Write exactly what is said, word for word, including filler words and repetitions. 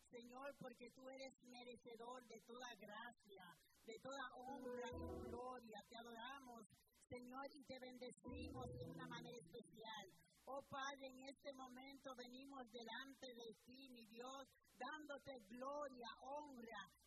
Señor, porque tú eres merecedor de toda gracia, de toda honra y gloria. Te adoramos, Señor, y te bendecimos de una manera especial. Oh Padre, en este momento venimos delante de ti, mi Dios, dándote gloria, honra